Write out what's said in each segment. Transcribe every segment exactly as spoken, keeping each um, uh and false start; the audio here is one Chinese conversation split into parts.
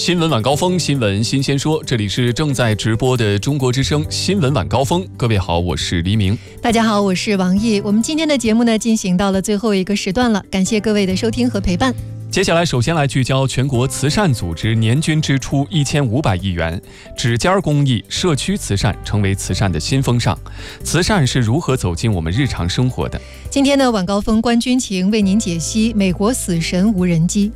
新闻晚高峰，新闻新鲜说，这里是正在直播的中国之声新闻晚高峰。各位好，我是黎明。 大家好，我是王毅。我们今天的节目呢，进行到了最后一个时段了，感谢各位的收听和陪伴。 接下来，首先来聚焦全国慈善组织年均支出一千五百亿元，指尖公益、社区慈善成为慈善的新风尚。慈善是如何走进我们日常生活的？ 今天的晚高峰关军情为您解析美国死神无人机。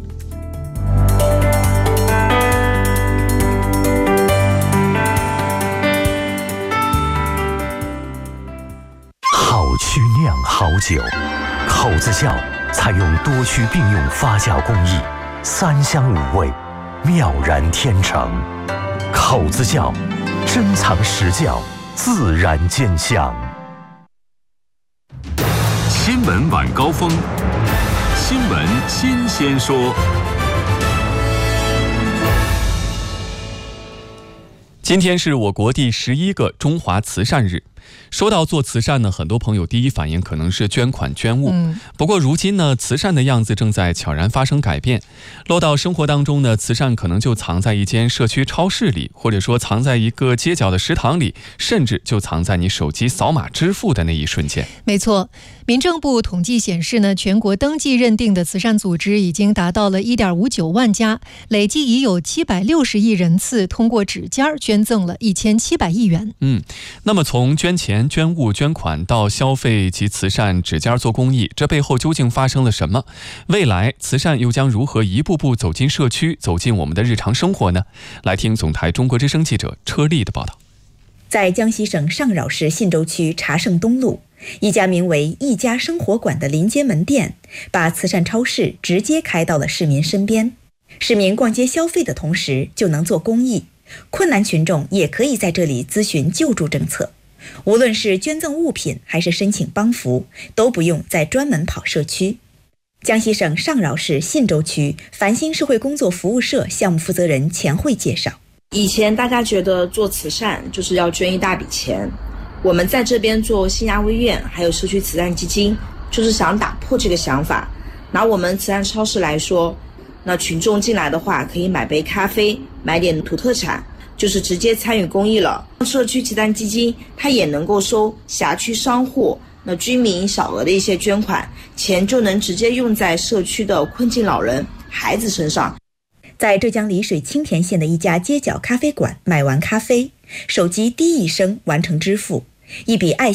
好曲酿好酒，口子窖采用多区并用发酵工艺，三香五味，妙然天成。口子窖珍藏实窖，自然见香。 新闻晚高峰，新闻新鲜说。 今天是我国第十一个中华慈善日。说到做慈善呢，很多朋友第一反应可能是捐款捐物。 嗯、 不过如今呢，慈善的样子正在悄然发生改变。落到生活当中呢，慈善可能就藏在一间社区超市里，或者说藏在一个街角的食堂里，甚至就藏在你手机扫码支付的那一瞬间。 没错，民政部统计显示呢，全国登记认定的慈善组织已经达到了 一点五九万家，累计已有七百六十亿人次通过指尖捐赠了一千七百亿元。 嗯，那么从捐钱、捐物、捐款到消费及慈善指尖做公益，这背后究竟发生了什么？未来慈善又将如何一步步走进社区，走进我们的日常生活呢？来听总台中国之声记者车丽的报道。 在江西省上饶市信州区茶盛东路，一家名为一家生活馆的临街门店，把慈善超市直接开到了市民身边。市民逛街消费的同时就能做公益，困难群众也可以在这里咨询救助政策。无论是捐赠物品还是申请帮扶，都不用再专门跑社区。江西省上饶市信州区繁星社会工作服务社项目负责人钱慧介绍， 以前大家觉得做慈善就是要捐一大笔钱，我们在这边做新亚微院还有社区慈善基金，就是想打破这个想法。拿我们慈善超市来说，那群众进来的话可以买杯咖啡，买点土特产，就是直接参与公益了。社区慈善基金它也能够收辖区商户那居民小额的一些捐款，钱就能直接用在社区的困境老人孩子身上。 在浙江丽水青田县的一家街角咖啡馆买完咖啡，手机滴一声完成支付，一笔爱